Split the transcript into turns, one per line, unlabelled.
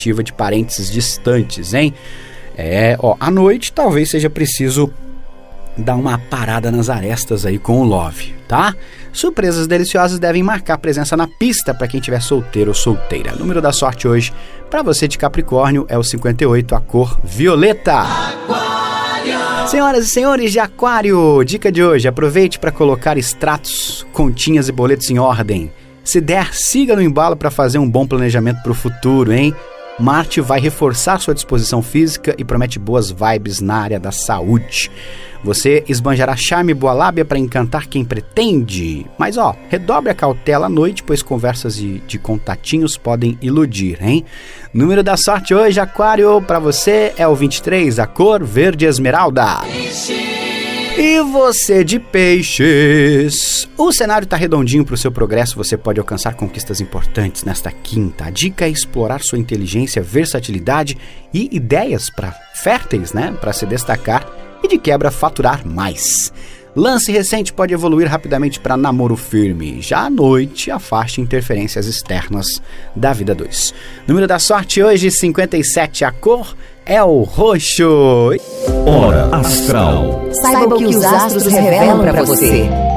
de parentes distantes, hein? À noite talvez seja preciso dar uma parada nas arestas aí com o love, tá? Surpresas deliciosas devem marcar presença na pista para quem estiver solteiro ou solteira. O número da sorte hoje para você de Capricórnio é o 58, a cor violeta. Aquário. Senhoras e senhores de Aquário, dica de hoje: aproveite para colocar extratos, continhas e boletos em ordem. Se der, siga no embalo para fazer um bom planejamento para o futuro, hein? Marte vai reforçar sua disposição física e promete boas vibes na área da saúde. Você esbanjará charme e boa lábia para encantar quem pretende. Mas redobre a cautela à noite, pois conversas de contatinhos podem iludir, hein? Número da sorte hoje, Aquário, para você é o 23, a cor verde esmeralda. E você de Peixes, o cenário está redondinho para o seu progresso, você pode alcançar conquistas importantes nesta quinta. A dica é explorar sua inteligência, versatilidade e ideias férteis, né, para se destacar e de quebra faturar mais. Lance recente pode evoluir rapidamente para namoro firme. Já à noite, afaste interferências externas da vida 2. Número da sorte hoje, 57, a cor é o roxo.
Hora Astral.
Saiba o que os astros revelam para você.